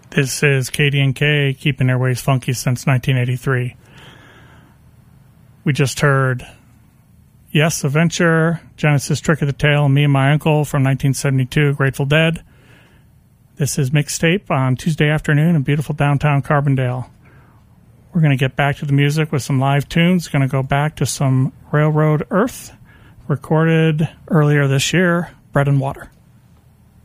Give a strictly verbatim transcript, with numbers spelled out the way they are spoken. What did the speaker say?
This is K D and K, keeping their ways funky since nineteen eighty-three. We just heard Yes, A Venture, Genesis Trick of the Tail, Me and My Uncle from nineteen seventy-two, Grateful Dead. This is Mixtape on Tuesday afternoon in beautiful downtown Carbondale. We're going to get back to the music with some live tunes. Going to go back to some Railroad Earth, recorded earlier this year, Bread and Water.